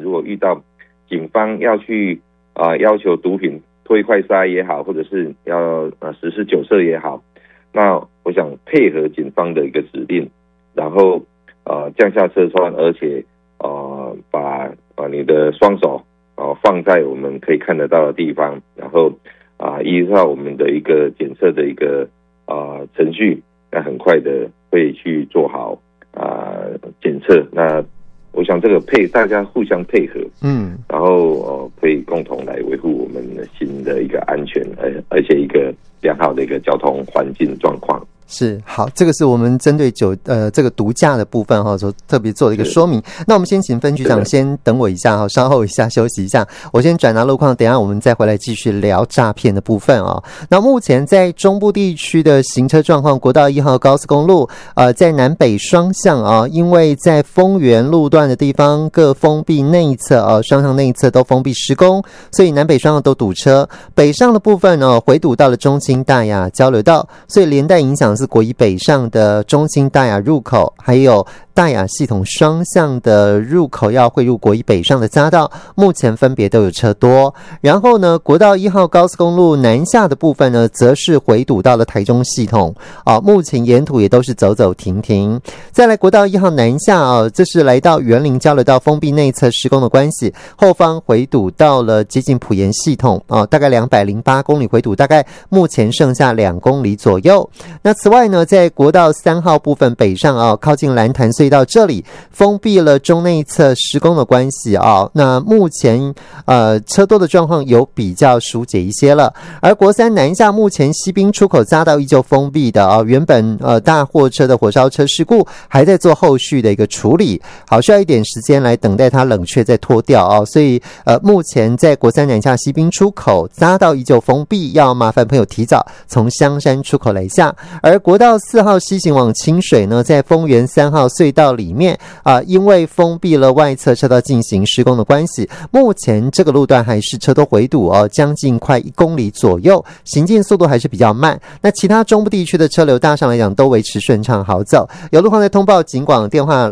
如果遇到警方要去要求毒品脱快筛也好，或者是要实施酒测也好，那我想配合警方的一个指令，然后降下车窗，而且把你的双手放在我们可以看得到的地方，然后依照我们的一个检测的一个程序，那很快的会去做好检测。那我想这个大家互相配合，然后可以共同来维护我们的新的一个安全，而且一个良好的一个交通环境状况。 是，好，这个是我们针对这个毒驾的部分所特别做的一个说明。那我们先请分局长先等我一下稍后一下休息一下，我先转达路况，等一下我们再回来继续聊诈骗的部分那目前在中部地区的行车状况，国道1号高速公路在南北双向因为在丰原路段的地方各封闭内侧双向内侧都封闭施工，所以南北双向都堵车。北上的部分回堵到了中清大雅交流道，所以连带影响是国一北上的中清大雅入口，还有大雅系统双向的入口要汇入国一北上的匝道，目前分别都有车多。然后呢，国道1号高速公路南下的部分呢，则是回堵到了台中系统目前沿途也都是走走停停。再来国道1号南下这是来到员林交流道封闭内侧施工的关系，后方回堵到了接近埔盐系统大概208公里回堵，大概目前剩下2公里左右。那此外呢，在国道3号部分北上靠近蓝潭隧道这里封闭了中内侧施工的关系那目前车多的状况有比较疏解一些了。而国3南下目前西滨出口匝道依旧封闭的原本大货车的火烧车事故还在做后续的一个处理，好需要一点时间来等待它冷却再脱掉所以目前在国3南下西滨出口匝道依旧封闭，要麻烦朋友提早从香山出口来下。而国道4号西行往清水呢，在丰原3号隧道里面因为封闭了外侧车道进行施工的关系，目前这个路段还是车多回堵将近快1公里左右，行进速度还是比较慢。那其他中部地区的车流大上来讲都维持顺畅好走，有路况再通报警广电话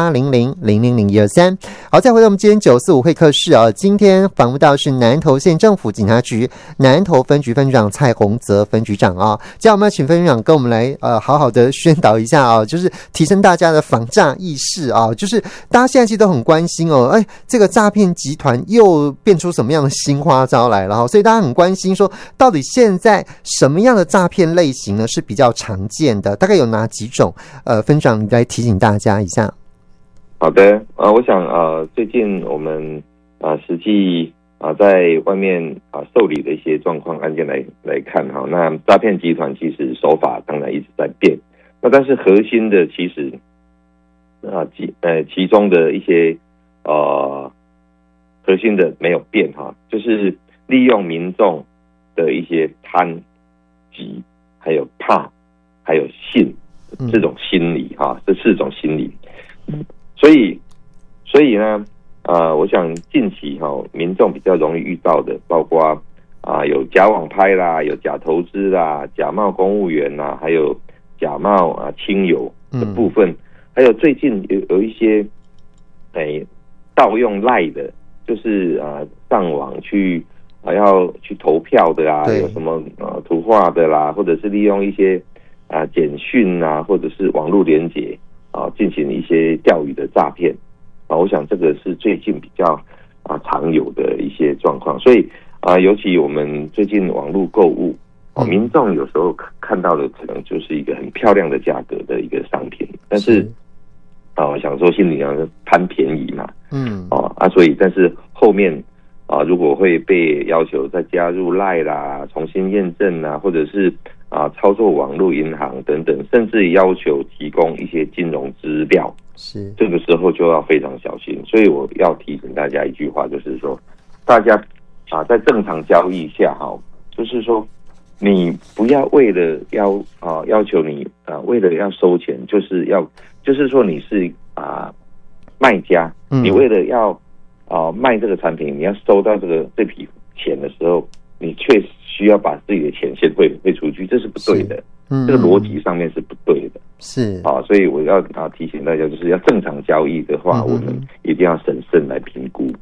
0800000123。好，再回到我们今天945会客室今天访问到是南投县政府警察局南投分局分局长蔡宏泽分局长接下来我们要请分局长跟我们来好好的宣导一下就是提升大家的防诈意识就是大家现在其实都很关心这个诈骗集团又变出什么样的新花招来了所以大家很关心说到底现在什么样的诈骗类型呢是比较常见的，大概有哪几种分局长你来提醒大家一下。 好的我想最近我们实际在外面受理的一些状况案件来看那诈骗集团其实手法当然一直在变，那但是核心的其实其中的一些核心的没有变就是利用民众的一些贪急还有怕还有信这种心理这4种心理。所以呢我想近期民众比较容易遇到的包括有假网拍啦，有假投资啦，假冒公务员啦，还有假冒亲友的部分，还有最近有一些盗用LINE的，就是上网去要去投票的有什么图画的啦，或者是利用一些简讯或者是网络连结进行一些钓鱼的诈骗我想这个是最近比较常有的一些状况。所以尤其我们最近网络购物民众有时候看到的可能就是一个很漂亮的价格的一个商品，但是我想说心里上贪便宜嘛所以但是后面如果会被要求再加入 LINE 啦，重新验证啦，或者是操作网络银行等等，甚至要求提供一些金融资料， 是这个时候就要非常小心。所以我要提醒大家一句话，就是说大家在正常交易下就是说你不要为了要求你为了要收钱，就是说你是卖家你为了要卖这个产品，你要收到这笔钱的时候，你却需要把自己的钱先汇出去，这是不对的这个逻辑上面是不对的是所以我要提醒大家，就是要正常交易的话我们一定要审慎来评估